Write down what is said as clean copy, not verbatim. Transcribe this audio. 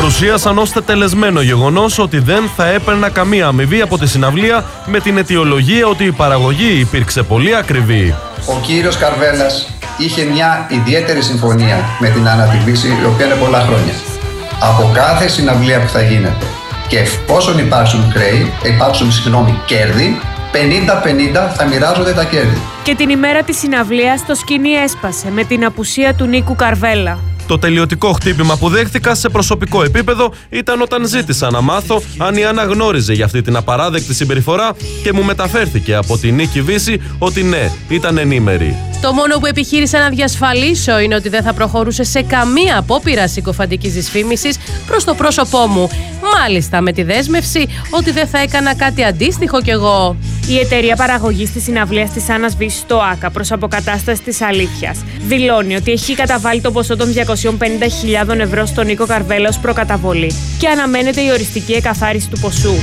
παρουσίασαν ως τετελεσμένο γεγονός ότι δεν θα έπαιρνα καμία αμοιβή από τη συναυλία με την αιτιολογία ότι η παραγωγή υπήρξε πολύ ακριβή. Ο κύριος Καρβέλας είχε μια ιδιαίτερη συμφωνία με την Άννα τη Βύση, η οποία είναι πολλά χρόνια. Από κάθε συναυλία που θα γίνεται και εφόσον υπάρξουν κέρδη, 50-50 θα μοιράζονται τα κέρδη. Και την ημέρα της συναυλίας το σκηνή έσπασε με την απουσία του Νίκου Καρβέλα. Το τελειωτικό χτύπημα που δέχτηκα σε προσωπικό επίπεδο ήταν όταν ζήτησα να μάθω αν η Άννα γνώριζε για αυτή την απαράδεκτη συμπεριφορά και μου μεταφέρθηκε από την Νίκη Βύση ότι ναι, ήταν ενήμερη. Το μόνο που επιχείρησα να διασφαλίσω είναι ότι δεν θα προχωρούσε σε καμία απόπειρα συκοφαντικής δυσφήμισης προς το πρόσωπό μου. Μάλιστα με τη δέσμευση ότι δεν θα έκανα κάτι αντίστοιχο κι εγώ. Η εταιρεία παραγωγής της συναυλίας της Άννας Βύσης στο ΆΚΑ προς αποκατάσταση της αλήθειας δηλώνει ότι έχει καταβάλει το ποσό των 250.000 ευρώ στον Νίκο Καρβέλα ως προκαταβολή και αναμένεται η οριστική εκαθάριση του ποσού.